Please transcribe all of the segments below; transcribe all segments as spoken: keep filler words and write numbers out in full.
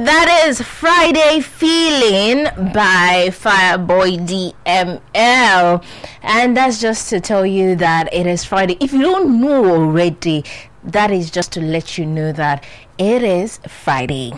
That is Friday Feeling by Fireboy D M L. And that's just to tell you that it is Friday. If you don't know already, that is just to let you know that it is Friday.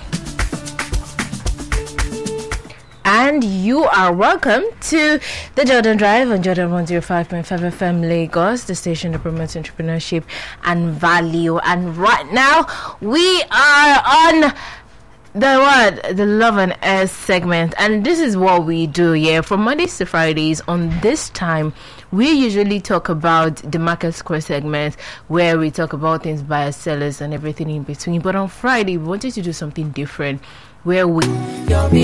And you are welcome to the Jordan Drive on Jordan one oh five point five F M Lagos, the station that promotes entrepreneurship and value. And right now, we are on the what? The Love and Air segment. And this is what we do, yeah. From Mondays to Fridays, on this time, we usually talk about the Market Square segment, where we talk about things, buyers, sellers, and everything in between. But on Friday, we wanted to do something different, where we good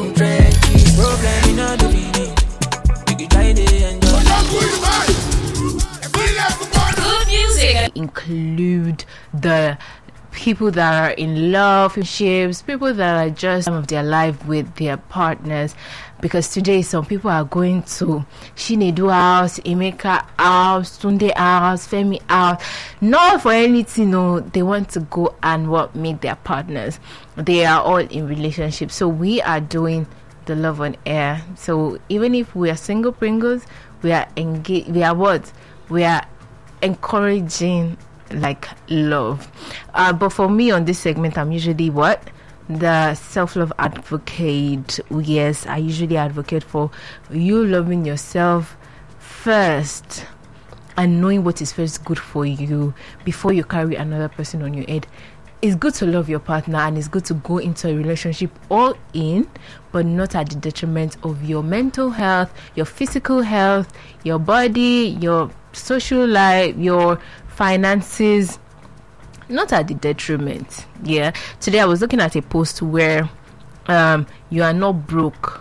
music include the people that are in love, relationships, people that are just some of their life with their partners. Because today some people are going to Shinedu house, Emeka house, Tunde house, Femi house, not for anything. No, they want to go and what meet their partners. They are all in relationships. So we are doing the Love on Air. So even if we are single Pringles, we are engaged. We are what? We are encouraging like love. Uh, but for me on this segment, I'm usually what? The self-love advocate. Yes, I usually advocate for you loving yourself first and knowing what is first good for you before you carry another person on your head. It's good to love your partner and it's good to go into a relationship all in, but not at the detriment of your mental health, your physical health, your body, your social life, your finances. Not at the detriment. Yeah. Today I was looking at a post where um you are not broke,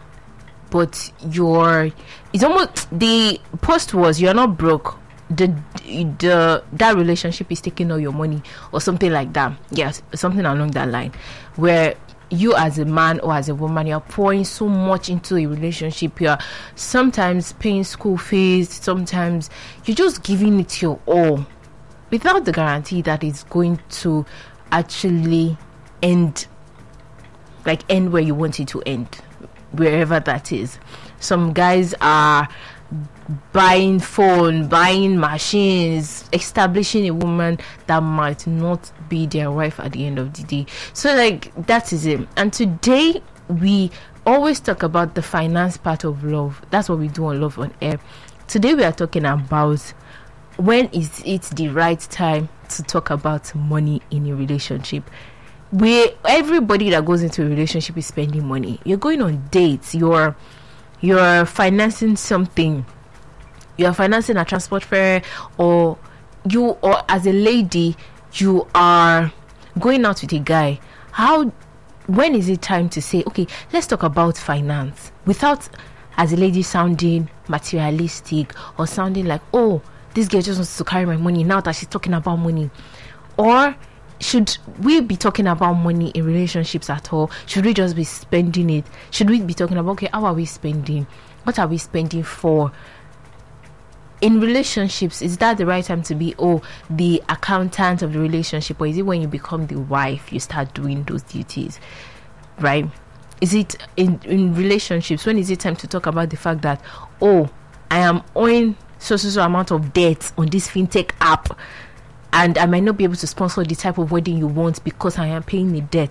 but you're it's almost the post was you're not broke. The the that relationship is taking all your money or something like that. Yes, something along that line, where you as a man or as a woman, you're pouring so much into a relationship. You're sometimes paying school fees, sometimes you're just giving it your all, without the guarantee that it's going to actually end, like end where you want it to end, wherever that is. Some guys are buying phone, buying machines, establishing a woman that might not be their wife at the end of the day. So like that is it. And today we always talk about the finance part of love. That's what we do on Love on Air. Today we are talking about when is it the right time to talk about money in a relationship. Where everybody that goes into a relationship is spending money. You're going on dates, you're you're financing something, you're financing a transport fare, or you or as a lady you are going out with a guy. How when is it time to say, okay, let's talk about finance, without as a lady sounding materialistic or sounding like, oh, this girl just wants to carry my money now that she's talking about money? Or should we be talking about money in relationships at all? Should we just be spending it? Should we be talking about, okay, how are we spending? What are we spending for? In relationships, is that the right time to be, oh, the accountant of the relationship? Or is it when you become the wife, you start doing those duties, right? Is it in, in relationships, when is it time to talk about the fact that, oh, I am owing so so so amount of debt on this fintech app, and I might not be able to sponsor the type of wedding you want because I am paying the debt?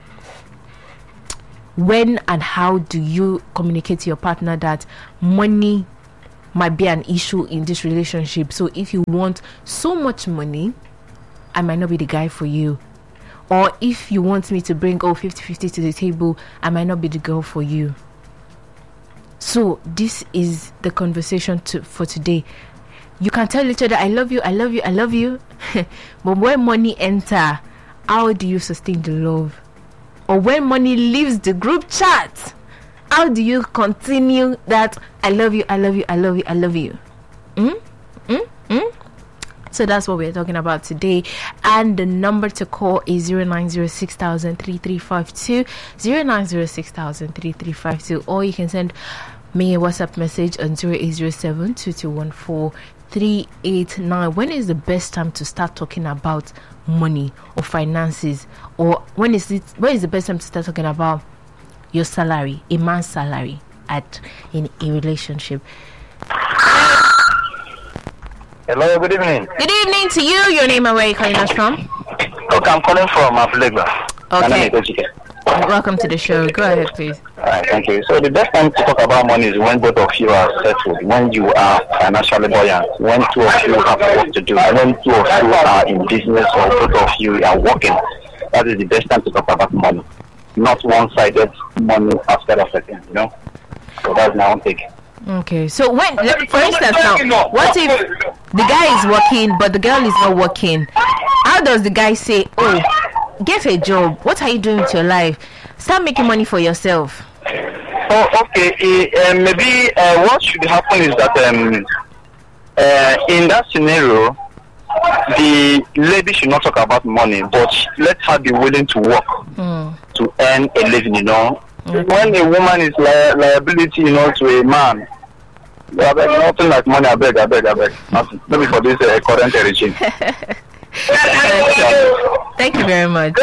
When and how do you communicate to your partner that money might be an issue in this relationship? So if you want so much money, I might not be the guy for you. Or if you want me to bring oh fifty fifty to the table, I might not be the girl for you. So this is the conversation to, for today. You can tell each other, I love you, I love you, I love you. But when money enter, how do you sustain the love? Or when money leaves the group chat, how do you continue that I love you, I love you, I love you, I love you? Mm? Mm? Mm? So that's what we're talking about today. And the number to call is zero nine zero six thousand three three five two, zero nine zero six thousand three three five two, or you can send me a WhatsApp message on zero eight zero seven two two one four three eight nine. When is the best time to start talking about money or finances, or when is it when is the best time to start talking about your salary, a man's salary at in a relationship? Hello, good evening. Good evening to you. Your name and where you calling us from? Okay, I'm calling from Abulegba. Okay. Welcome to the show. Go ahead, please. All right, thank you. So the best time to talk about money is when both of you are settled, when you are financially buoyant, when two of you have work to do, when two of you are in business or both of you are working. That is the best time to talk about money, not one-sided money aspect of it, you know. So that's my own take. Okay, so when, for instance, now, what if the guy is working but the girl is not working? How does the guy say, "Oh, get a job. What are you doing with your life? Start making money for yourself"? Oh, okay. Uh, maybe uh, what should happen is that um, uh, in that scenario, the lady should not talk about money, but let her be willing to work mm. to earn a living. You know, okay. When a woman is li- liability, you know, to a man, I beg, nothing like money. I beg, I beg, I beg. Nothing. Maybe for this uh, current regime. Thank you very much.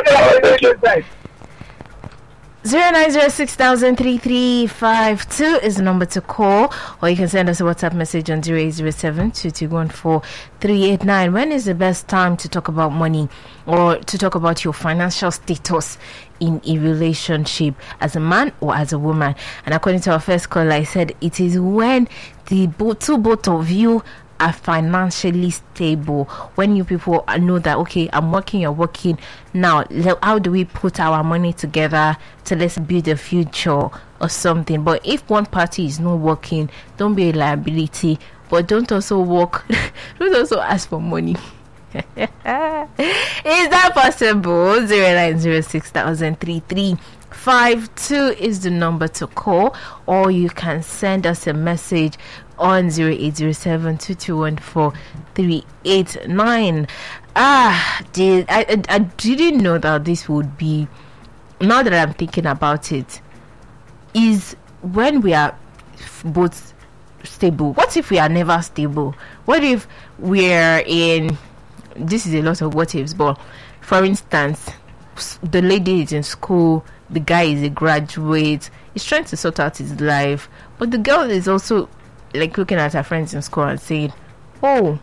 Zero nine zero six thousand three three five two is the number to call, or you can send us a WhatsApp message on zero eight zero seven two two one four three eight nine. When is the best time to talk about money or to talk about your financial status in a relationship as a man or as a woman? And according to our first caller, I said it is when the both, two both of you are financially stable, when you people know that, okay, I'm working, you're working. Now, how do we put our money together to let's build a future or something? But if one party is not working, don't be a liability, but don't also work. Don't also ask for money. Is that possible? Zero nine zero six thousand three three five two is the number to call, or you can send us a message on zero eight zero seven two two one four three eight nine. Ah, did I, I I didn't know that this would be. Now that I'm thinking about it, is when we are both stable. What if we are never stable? What if we're in? This is a lot of what ifs, but for instance, the lady is in school, the guy is a graduate, he's trying to sort out his life, but the girl is also like looking at her friends in school and saying, "Oh,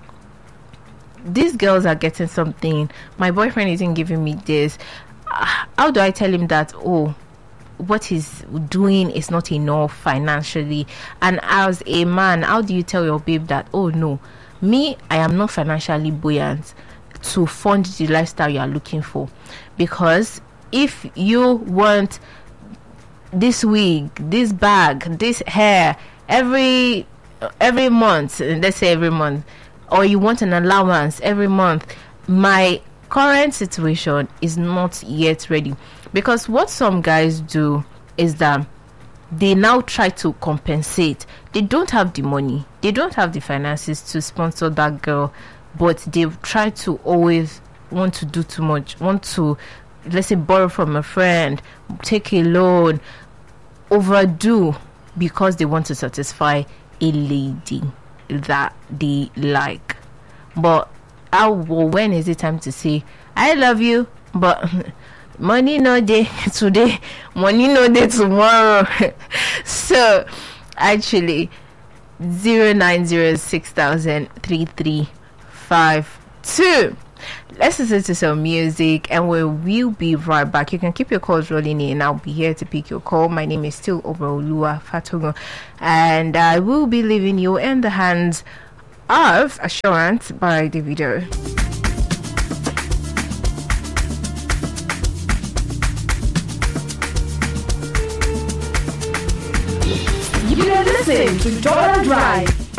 these girls are getting something, my boyfriend isn't giving me this." How do I tell him that, oh, what he's doing is not enough financially? And as a man, how do you tell your babe that, oh no, me, I am not financially buoyant to fund the lifestyle you are looking for? Because if you want this wig, this bag, this hair every every month, let's say every month, or you want an allowance every month, my current situation is not yet ready. Because what some guys do is that they now try to compensate. They don't have the money, they don't have the finances to sponsor that girl, but they try to always want to do too much, want to, let's say, borrow from a friend, take a loan, overdo, because they want to satisfy a lady that they like. But how, when is it time to say, I love you, but money no day today, money no day tomorrow? So actually, zero nine zero six thousand three three five two. Let's listen to some music and we will be right back. You can keep your calls rolling in. I'll be here to pick your call. My name is still Obaoluwa Fatogo, and I will be leaving you in the hands of Assurance by Davido. You are listening to Jordan Drive.